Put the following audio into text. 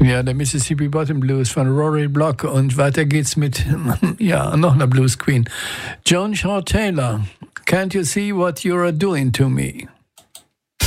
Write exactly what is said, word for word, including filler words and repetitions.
Ja, der Mississippi Bottom Blues von Rory Block. Und weiter geht's mit, ja, noch einer Blues Queen. Joan Shaw Taylor. Can't you see what you're doing to me?